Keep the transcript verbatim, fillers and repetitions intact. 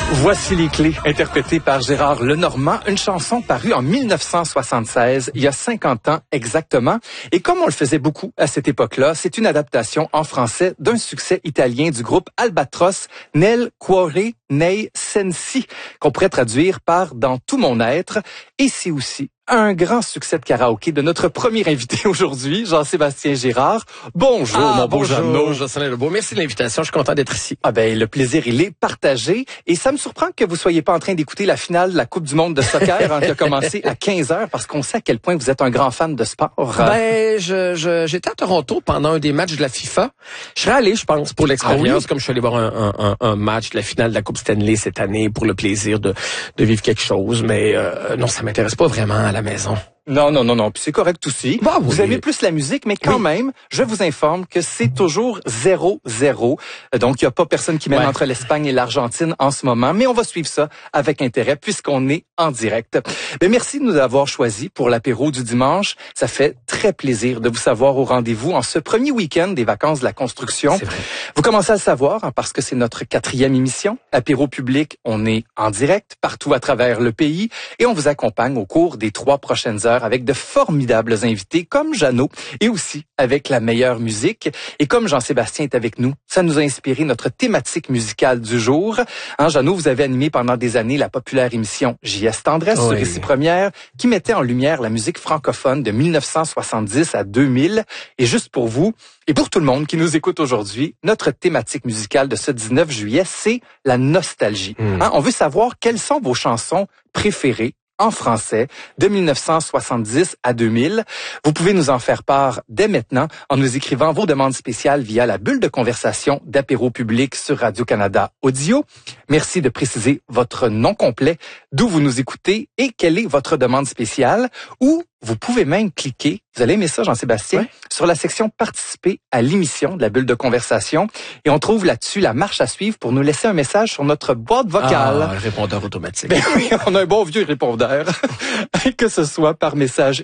Voici les clés, interprétées par Gérard Lenormand, une chanson parue en mille neuf cent soixante-seize, il y a cinquante ans exactement. Et comme on le faisait beaucoup à cette époque-là, c'est une adaptation en français d'un succès italien du groupe Albatros, Nel cuore nei sensi, qu'on pourrait traduire par « Dans tout mon être ». Et c'est aussi un grand succès de karaoké de notre premier invité aujourd'hui, Jean-Sébastien Girard. Bonjour, ah, mon beau Jeannot. Jocelyn Lebeau. Merci de l'invitation. Je suis content d'être ici. Ah ben, le plaisir, il est partagé. Et ça me surprend que vous soyez pas en train d'écouter la finale de la Coupe du monde de soccer hein, qui a commencé à quinze heures parce qu'on sait à quel point vous êtes un grand fan de sport. Ben, je, je, j'étais à Toronto pendant un des matchs de la FIFA. Je serais allé, je pense, pour l'expérience, ah oui? Comme je suis allé voir un, un, un match de la finale de la Coupe Stanley cette année pour le plaisir de, de vivre quelque chose. Mais euh, non, ça m'intéresse pas vraiment à la maison. Non, non, non, non. Puis c'est correct aussi. Bah, oui. Vous aimez plus la musique, mais quand oui. même, je vous informe que c'est toujours zéro zéro. Donc, il n'y a pas personne qui mène ouais. entre l'Espagne et l'Argentine en ce moment. Mais on va suivre ça avec intérêt puisqu'on est en direct. Mais merci de nous avoir choisis pour l'apéro du dimanche. Ça fait très plaisir de vous savoir au rendez-vous en ce premier week-end des vacances de la construction. Vous commencez à le savoir hein, parce que c'est notre quatrième émission. Apéro public, on est en direct partout à travers le pays et on vous accompagne au cours des trois prochaines heures avec de formidables invités comme Jeannot et aussi avec la meilleure musique. Et comme Jean-Sébastien est avec nous, ça nous a inspiré notre thématique musicale du jour. Hein, Jeannot, vous avez animé pendant des années la populaire émission J S Tendresse oui. sur Ici Première qui mettait en lumière la musique francophone de mille neuf cent soixante-dix à deux mille. Et juste pour vous et pour tout le monde qui nous écoute aujourd'hui, notre thématique musicale de ce dix-neuf juillet, c'est la nostalgie. Mmh. Hein, on veut savoir quelles sont vos chansons préférées en français, de mille neuf cent soixante-dix à deux mille. Vous pouvez nous en faire part dès maintenant en nous écrivant vos demandes spéciales via la bulle de conversation d'Apéro Public sur Radio-Canada Audio. Merci de préciser votre nom complet, d'où vous nous écoutez et quelle est votre demande spéciale. Ou vous pouvez même cliquer, vous allez aimer ça Jean-Sébastien, ouais. sur la section participer à l'émission de la bulle de conversation. Et on trouve là-dessus la marche à suivre pour nous laisser un message sur notre boîte vocale. Ah, un répondeur automatique. Ben oui, on a un bon vieux répondeur. Que ce soit par message